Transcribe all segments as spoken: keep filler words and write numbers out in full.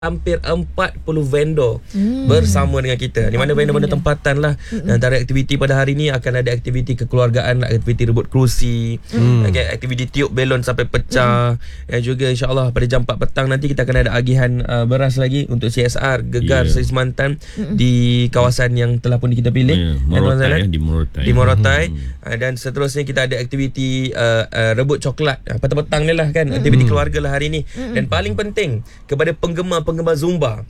hampir empat puluh vendor hmm. bersama dengan kita. Di mana vendor-vendor tempatan lah. Hmm. Antara aktiviti pada hari ni akan ada aktiviti kekeluargaan, aktiviti rebut kerusi, hmm. okay, aktiviti tiup belon sampai pecah. Hmm. Dan juga insyaAllah pada jam empat petang nanti kita akan ada agihan uh, beras lagi untuk C S R Gegar yeah. Seri Semantan hmm. di kawasan yang telah pun kita pilih. Yeah. Morotai, ya, di Morotai. Di Morotai. Hmm. Uh, dan seterusnya kita ada aktiviti uh, uh, rebut coklat uh, petang-petang ni lah kan. Hmm. Aktiviti keluarga lah hari ni. Hmm. Dan paling penting kepada penggemar penggemar Zumba.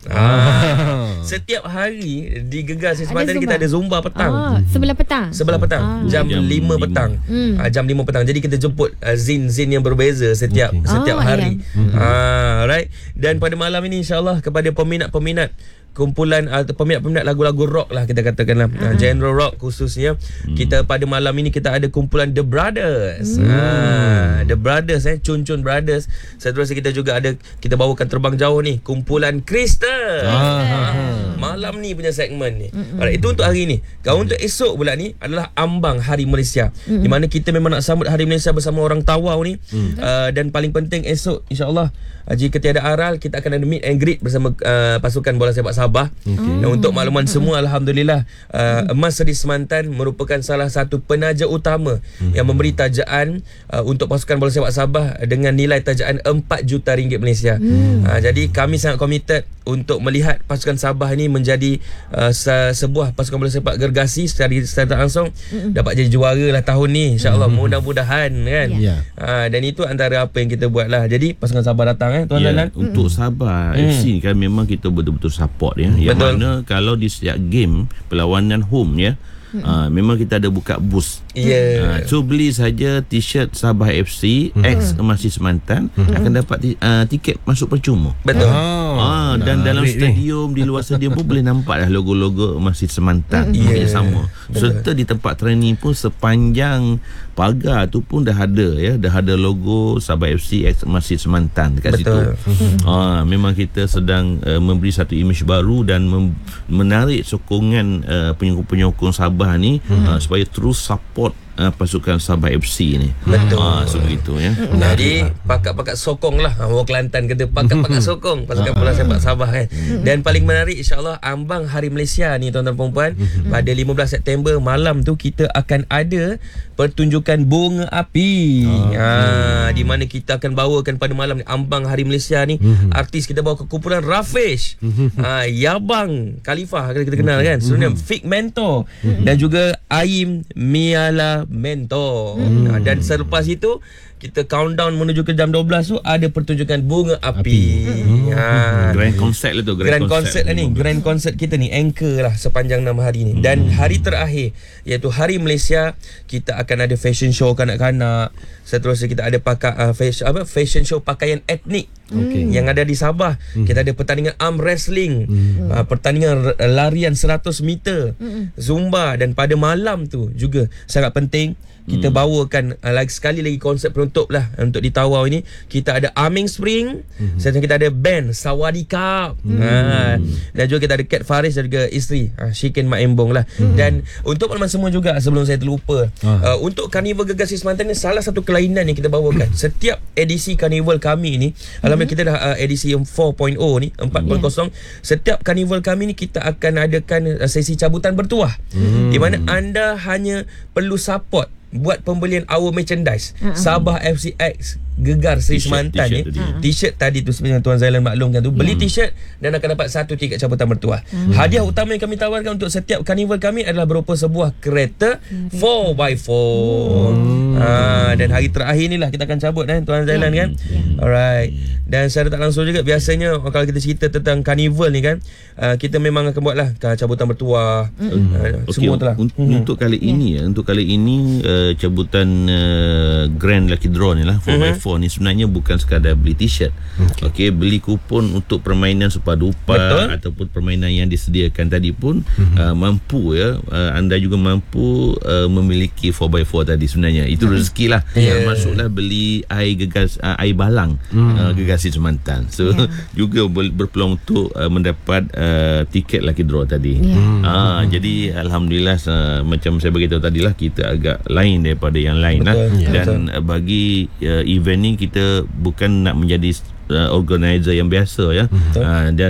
Ah. Setiap hari di Gegar Seri Semantan kita ada Zumba petang. Oh, sebelah petang. Sebelah petang. Ah. Jam, jam lima petang. Hmm. Ah, jam lima petang. Jadi kita jemput uh, zin-zin yang berbeza setiap okay. setiap oh, hari. Yeah. Ah, right. Dan pada malam ini insya-Allah kepada peminat-peminat kumpulan atau uh, peminat-peminat lagu-lagu rock lah kita katakanlah, uh-huh. uh, genre rock khususnya, hmm. kita pada malam ini kita ada kumpulan The Brothers. Hmm. uh, The Brothers eh Cun Cun Brothers. Seterusnya kita juga ada, kita bawakan terbang jauh ni kumpulan Crystal. uh-huh. uh, malam ni punya segmen ni. uh-huh. Alright, itu untuk hari ni. Kalau untuk esok pula ni adalah ambang Hari Malaysia, uh-huh. di mana kita memang nak sambut Hari Malaysia bersama orang Tawau ni. uh-huh. uh, dan paling penting esok insya-Allah, uh, jika tiada aral, kita akan ada meet and greet bersama uh, pasukan bola sepak Sabah. Okay. Dan untuk makluman semua, alhamdulillah, uh, Emas Seri Semantan merupakan salah satu penaja utama hmm. yang memberi tajaan uh, untuk pasukan bola sepak Sabah dengan nilai tajaan empat juta ringgit Malaysia. Hmm. Uh, jadi kami sangat komited untuk melihat pasukan Sabah ini menjadi uh, se- sebuah pasukan bola sepak gergasi secara, secara langsung, hmm. dapat jadi juara lah tahun ni, insya-Allah. Hmm. Mudah-mudahan kan. Yeah. Uh, dan itu antara apa yang kita buat lah. Jadi pasukan Sabah datang eh tuan yeah. Zalan. Untuk Sabah hmm. F C kan memang kita betul-betul support ya. Yang Betul. mana kalau di setiap game perlawanan home ya, hmm. uh, memang kita ada buka boost. Yeah. Uh, so beli saja t-shirt Sabah F C hmm. X Emas Seri Semantan, hmm. akan dapat uh, tiket masuk percuma. Betul. Oh, uh, dan dalam stadium ni. Di luar stadium pun boleh nampak dah logo-logo Emas Seri Semantan. Hmm. Yeah. Sama. Serta di tempat training pun sepanjang pagar tu pun dah ada ya, dah ada logo Sabah F C X Emas Seri Semantan dekat Betul. situ. Ah, memang kita sedang uh, memberi satu imej baru dan mem- menarik sokongan uh, penyokong-penyokong Sabah ni hmm. uh, supaya terus support Uh, pasukan Sabah F C ni. Betul. Ah, so begitu ya. Jadi pakat-pakat sokong lah. Orang Kelantan kata pakat-pakat sokong pasukan bola sepak Sabah kan. Dan paling menarik insya-Allah ambang Hari Malaysia ni tuan-tuan dan puan, pada lima belas September malam tu kita akan ada pertunjukan bunga api. Ah, ha, di mana kita akan bawakan pada malam ni ambang Hari Malaysia ni, artis kita bawa ke kumpulan Rafish, ha, Yabang Khalifah kita kenal kan. Sebenarnya Fik Mentor dan juga Aim Miala Mentor. Hmm. Nah, dan selepas itu kita countdown menuju ke jam dua belas tu ada pertunjukan bunga api. api. Hmm. Ha. Grand concert lah tu. Grand, grand concert lah ni. Grand concert kita ni anchor lah sepanjang enam hari ni. Hmm. Dan hari terakhir iaitu Hari Malaysia, kita akan ada fashion show kanak-kanak. Seterusnya kita ada pakai uh, fashion, apa, fashion show pakaian etnik okay. yang ada di Sabah. Hmm. Kita ada pertandingan arm wrestling, hmm. uh, pertandingan larian seratus meter, hmm. Zumba. Dan pada malam tu juga sangat penting kita hmm. bawakan uh, lagi sekali lagi konsep penutup lah untuk di Tawau ini. Kita ada Aming Spring, hmm. seterusnya kita ada band Sawadika, hmm. ha, dan juga kita ada Kat Faris dan juga isteri uh, Shikin Mak Embong lah. hmm. Dan untuk makluman semua juga, sebelum saya terlupa, ah. uh, untuk Karnival Gegar Seri Semantan ni salah satu kelainan yang kita bawakan. Setiap edisi Karnival kami ni, alhamdulillah kita dah uh, edisi yang empat titik kosong ni, empat titik kosong. yeah. Setiap Karnival kami ni kita akan adakan uh, sesi cabutan bertuah, hmm. di mana anda hanya perlu support buat pembelian our merchandise uh-huh. Sabah F C X Gegar Seri Semantan ni. uh-huh. T-shirt tadi tu sebenarnya Tuan Zailan maklumkan tu, beli hmm. t-shirt dan akan dapat satu tiket cabutan bertuah. hmm. Hadiah utama yang kami tawarkan untuk setiap karnival kami adalah berupa sebuah kereta four by four. hmm. ha, Dan hari terakhir ni lah kita akan cabut kan Tuan Zailan, yeah. kan. yeah. Alright. Dan secara tak langsung juga, biasanya kalau kita cerita tentang karnival ni kan, uh, kita memang akan buat lah cabutan bertuah. hmm. uh, okay, Semua tu lah. un- hmm. Untuk kali yeah. ini ya, untuk kali ini uh, cabutan uh, Grand Lucky Draw ni lah four by four ni sebenarnya bukan sekadar beli t-shirt. Okey, okay, beli kupon untuk permainan sepadupa. Betul. Ataupun permainan yang disediakan tadi pun mm-hmm. uh, mampu ya, uh, anda juga mampu uh, memiliki four by four tadi sebenarnya. Itu mm-hmm. rezeki lah. Yeah. Termasuklah beli air gegas uh, air balang mm. uh, Gegar Seri Semantan. So yeah. juga berpeluang untuk uh, mendapat uh, tiket Lucky Draw tadi. Yeah. Uh, jadi alhamdulillah uh, macam saya beritahu tadi lah, kita agak lain daripada yang lain. Betul. lah. Yeah. Dan betul. bagi uh, event ni kita bukan nak menjadi uh, organizer yang biasa ya. Uh, dan